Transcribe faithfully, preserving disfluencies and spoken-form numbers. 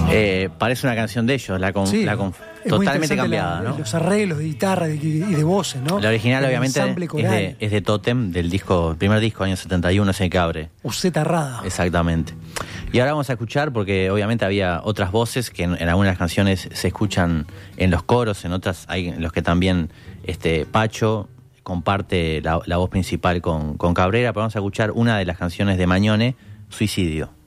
Eh, parece una canción de ellos, la con, Sí, la con, es muy totalmente cambiada, la- ¿no? Los arreglos de guitarra y de, y de voces, ¿no? La original, El obviamente, ensamble es coral. de, es de Totem, del disco, el primer disco, año setenta y uno, ese que abre. Uceta Rada. Exactamente. Y ahora vamos a escuchar, porque obviamente había otras voces que en, en algunas canciones se escuchan en los coros, en otras hay en los que también este Pacho comparte la, la voz principal con, con Cabrera, pero vamos a escuchar una de las canciones de Mañone, Suicidio.